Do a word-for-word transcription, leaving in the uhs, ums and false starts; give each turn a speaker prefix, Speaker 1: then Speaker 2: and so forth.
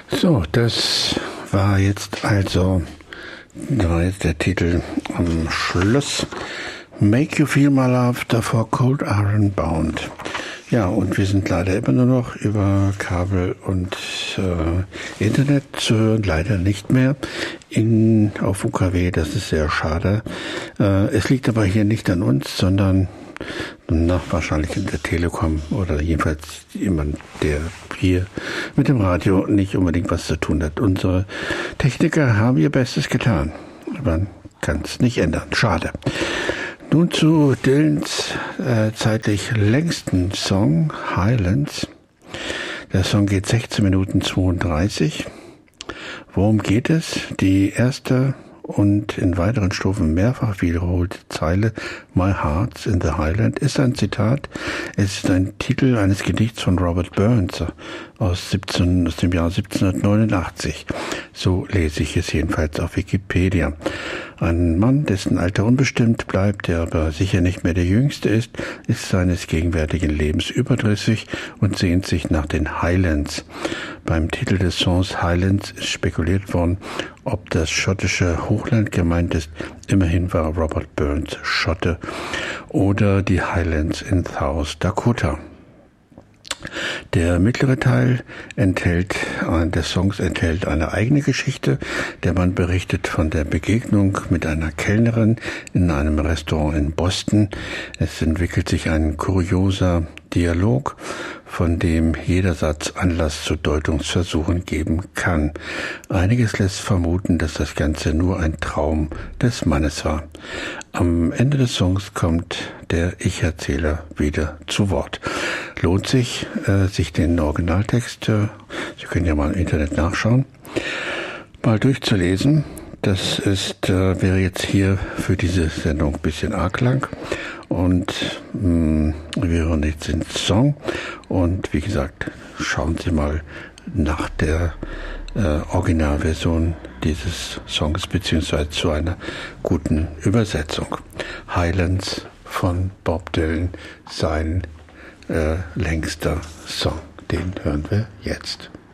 Speaker 1: So, das war jetzt also da war jetzt der Titel am Schluss. Make You Feel My Love, davor Cold Iron Bound. Ja, und wir sind leider immer nur noch über Kabel und äh, Internet zu hören, leider nicht mehr in, auf U K W, das ist sehr schade. Äh, es liegt aber hier nicht an uns, sondern na, wahrscheinlich in der Telekom oder jedenfalls jemand, der hier mit dem Radio nicht unbedingt was zu tun hat. Unsere Techniker haben ihr Bestes getan. Man kann es nicht ändern. Schade. Nun zu Dylans äh, zeitlich längsten Song, Highlands. Der Song geht sechzehn Minuten zweiunddreißig. Worum geht es? Die erste und in weiteren Strophen mehrfach wiederholte Zeile My Heart's in the Highland ist ein Zitat. Es ist ein Titel eines Gedichts von Robert Burns aus, siebzehn, aus dem Jahr siebzehnhundertneunundachtzig. So lese ich es jedenfalls auf Wikipedia. Ein Mann, dessen Alter unbestimmt bleibt, der aber sicher nicht mehr der Jüngste ist, ist seines gegenwärtigen Lebens überdrüssig und sehnt sich nach den Highlands. Beim Titel des Songs Highlands ist spekuliert worden, ob das schottische Hochland gemeint ist. Immerhin war Robert Burns Schotte. Oder die Highlands in South Dakota. Der mittlere Teil enthält, des Songs enthält eine eigene Geschichte. Der Mann berichtet von der Begegnung mit einer Kellnerin in einem Restaurant in Boston. Es entwickelt sich ein kurioser Dialog, von dem jeder Satz Anlass zu Deutungsversuchen geben kann. Einiges lässt vermuten, dass das Ganze nur ein Traum des Mannes war. Am Ende des Songs kommt der Ich-Erzähler wieder zu Wort. Lohnt sich, äh, sich den Originaltext, äh, Sie können ja mal im Internet nachschauen, mal durchzulesen. Das ist, äh, wäre jetzt hier für diese Sendung ein bisschen arg lang. Und mh, wir hören jetzt den Song. Und wie gesagt, schauen Sie mal nach der äh, Originalversion dieses Songs beziehungsweise zu einer guten Übersetzung. Highlands von Bob Dylan, sein äh, längster Song. Den hören wir jetzt.